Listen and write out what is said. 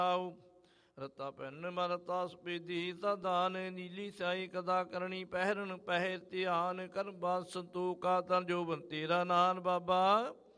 ਆਉ ਰਤਾ ਪੈਨ ਮਰਤਾ ਸਪੀਦੀ ਸਦਾਨ ਨੀਲੀ ਸਾਈ ਕਦਾ ਕਰਨੀ ਪਹਿਰਨ ਪਹਿਰ ਧਿਆਨ ਕਰ ਬਾਦ ਸੰਤੋਖਾ ਤਨ ਜੋਬਨ ਤੇਰਾ ਨਾਨ ਬਾਬਾ